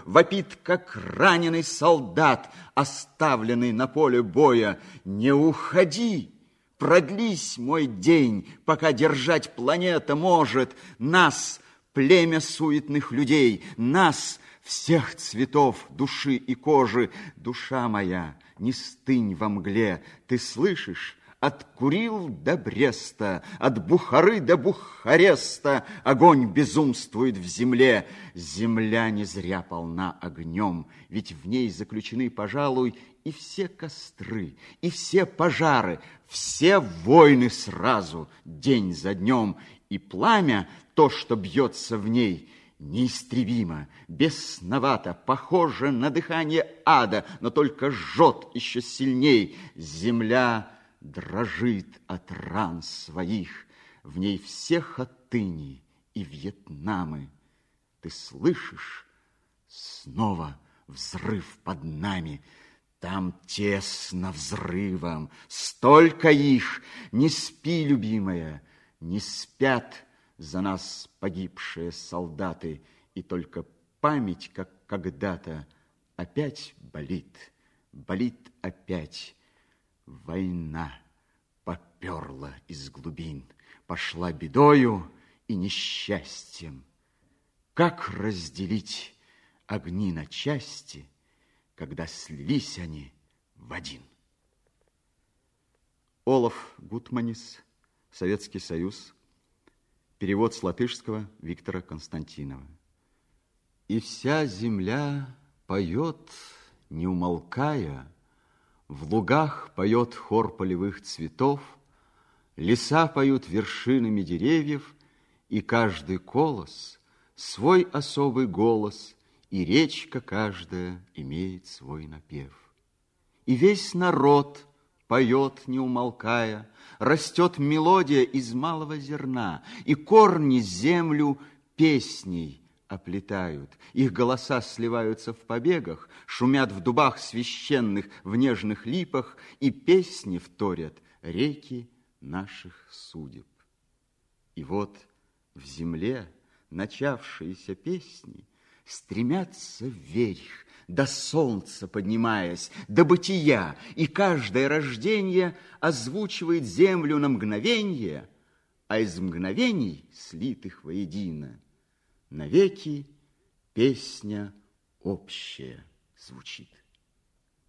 вопит, как раненый солдат, оставленный на поле боя. Не уходи! Продлись мой день, пока держать планета может. Нас, племя суетных людей, нас, всех цветов души и кожи. Душа моя, не стынь во мгле, ты слышишь? От Курил до Бреста, от Бухары до Бухареста огонь безумствует в земле. Земля не зря полна огнем, ведь в ней заключены, пожалуй, и все костры, и все пожары, все войны сразу, день за днем. И пламя, то, что бьется в ней, неистребимо, бесновато, похоже на дыхание ада, но только жжет еще сильней. Земля дрожит от ран своих, в ней все Хатыни и Вьетнамы. Ты слышишь? Снова взрыв под нами. Там тесно взрывом, столько их. Не спи, любимая, не спят за нас погибшие солдаты, и только память, как когда-то, опять болит, болит опять. Война поперла из глубин, пошла бедою и несчастьем. Как разделить огни на части, когда слились они в один? Олаф Гутманис, Советский Союз. Перевод с латышского Виктора Константинова. И вся земля поет, не умолкая, в лугах поет хор полевых цветов, леса поют вершинами деревьев, и каждый колос свой особый голос, и речка каждая имеет свой напев. И весь народ поет, не умолкая, растет мелодия из малого зерна, и корни землю песней оплетают. Их голоса сливаются в побегах, шумят в дубах священных, в нежных липах, и песни вторят реки наших судеб. И вот в земле начавшиеся песни стремятся вверх, до солнца поднимаясь, до бытия, и каждое рождение озвучивает землю на мгновенье, а из мгновений, слитых воедино, навеки песня общая звучит.